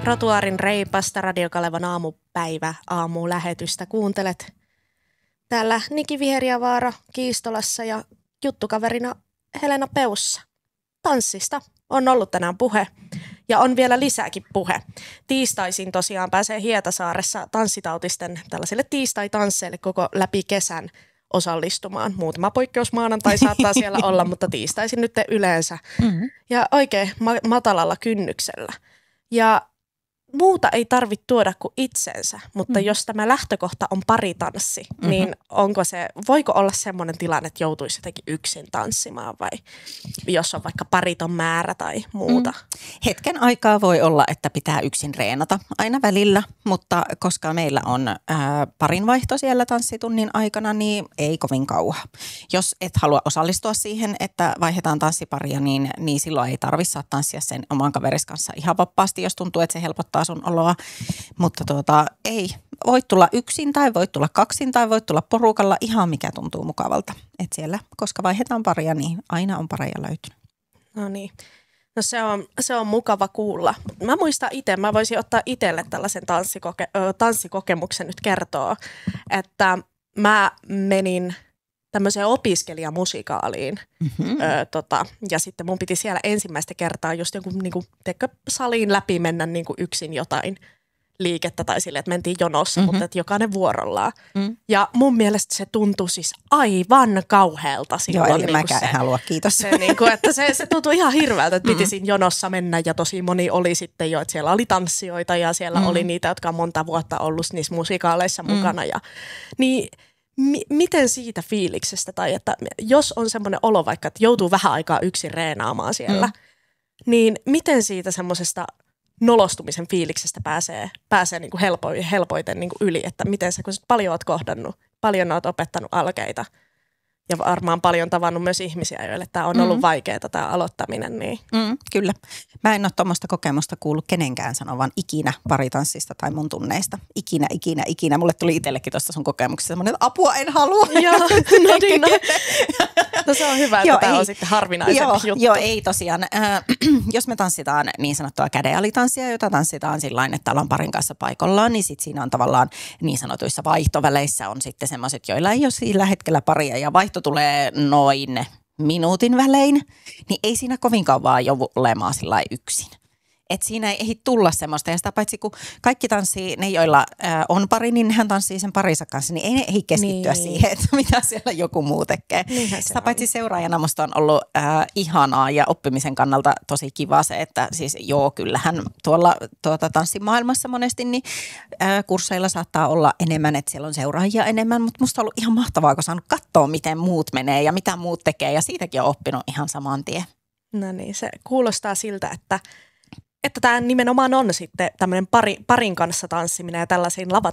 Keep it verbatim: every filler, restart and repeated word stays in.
Trotuaarin reipasta Radio Kalevan aamupäivä aamulähetystä kuuntelet. Täällä Niki Viheriävaara Kiistolassa ja juttukaverina Helena Peussa. Tanssista on ollut tänään puhe ja on vielä lisääkin puhe. Tiistaisin tosiaan pääsee Hietasaaressa tanssitautisten tällaisille tiistai-tansseille koko läpi kesän osallistumaan. Muutama poikkeus maanantai saattaa siellä olla, mutta tiistaisin nyt yleensä. Mm-hmm. Ja oikein ma- matalalla kynnyksellä. Ja muuta ei tarvitse tuoda kuin itsensä, mutta mm. jos tämä lähtökohta on paritanssi, mm-hmm. niin onko se, voiko olla semmoinen tilanne, että joutuisi jotenkin yksin tanssimaan vai jos on vaikka pariton määrä tai muuta? Mm. Hetken aikaa voi olla, että pitää yksin reenata aina välillä, mutta koska meillä on ää, parinvaihto siellä tanssitunnin aikana, niin ei kovin kauan. Jos et halua osallistua siihen, että vaihdetaan tanssiparia, niin, niin silloin ei tarvitse saa tanssia sen oman kaveris kanssa ihan vapaasti, jos tuntuu, että se helpottaa sun oloa, mutta tuota, ei. Voit tulla yksin tai voit tulla kaksin tai voit tulla porukalla, ihan mikä tuntuu mukavalta. Et siellä, koska vaihdetaan paria, niin aina on pareja löytynyt. No niin. No se on, se on mukava kuulla. Mä muistan itse, mä voisin ottaa itselle tällaisen tanssikoke, tanssikokemuksen nyt kertoa, että mä menin tämmöiseen opiskelijamusikaaliin. Mm-hmm. Ö, tota, ja sitten mun piti siellä ensimmäistä kertaa just jonkun niin kuin, teikö, saliin läpi mennä niin kuin yksin jotain liikettä tai silleen, että mentiin jonossa, mm-hmm. mutta että jokainen vuorollaan. Mm. Ja mun mielestä se tuntui siis aivan kauhealta silloin. Joo, ei niin mäkään se, halua, kiitos. Se, niin kuin, että se, se tuntui ihan hirveältä, että piti mm-hmm. siinä jonossa mennä ja tosi moni oli sitten jo, että siellä oli tanssijoita ja siellä mm-hmm. oli niitä, jotka on monta vuotta ollut niissä musikaaleissa mm-hmm. mukana. Ja, niin M- miten siitä fiiliksestä tai että jos on semmoinen olo vaikka, että joutuu vähän aikaa yksin reenaamaan siellä, mm. niin miten siitä semmoisesta nolostumisen fiiliksestä pääsee, pääsee niin kuin helpo, helpoiten niin kuin yli, että miten sä, kun sä paljon oot kohdannut, paljon oot opettanut alkeita ja varmaan paljon tavannut myös ihmisiä, joille tämä on ollut mm. vaikeaa tämä aloittaminen. Niin. Mm, kyllä. Mä en ole tuommoista kokemusta kuullut kenenkään sanovan ikinä paritanssista tai mun tunneista. Ikinä, ikinä, ikinä. Mulle tuli itsellekin tuosta sun kokemuksesta semmoinen, että apua en halua. Joo, no niin, no. No se on hyvä, että joo, tämä on sitten harvinaisempi joo, juttu. Joo, ei tosiaan. Äh, jos me tanssitaan niin sanottua kädenalitanssia, jota tanssitaan sillain, että ollaan parin kanssa paikallaan, niin sitten siinä on tavallaan niin sanotuissa vaihtoväleissä on sitten semmoiset, joilla ei ole sillä hetkellä paria ja vaihto tulee noin minuutin välein, niin ei siinä kovin kauan joudu olemaan sillä yksin. Että siinä ei ehdi tulla semmoista, ja sitä paitsi kun kaikki tanssii, ne joilla äh, on pari, niin nehän tanssii sen parinsa kanssa, niin ei ne ehdi keskittyä niin siihen, että mitä siellä joku muu tekee. Niinhän sitä paitsi seuraajana musta on ollut äh, ihanaa ja oppimisen kannalta tosi kiva se, että siis joo, kyllähän tuolla tuota, tanssimaailmassa monesti niin äh, kursseilla saattaa olla enemmän, että siellä on seuraajia enemmän, mutta musta on ollut ihan mahtavaa, kun saanut katsoa, miten muut menee ja mitä muut tekee, ja siitäkin on oppinut ihan saman tien. No niin, se kuulostaa siltä, että Että tämä nimenomaan on sitten tämmöinen pari, parin kanssa tanssiminen ja tällaisiin lavat